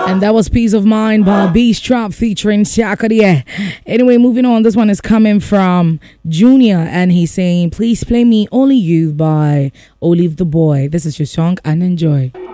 And that was Peace of Mind by Beast Trap featuring Shakaria. Anyway, moving on. This one is coming from Junior, and he's saying, please play me Only You by Olive the Boy. This is your song and enjoy.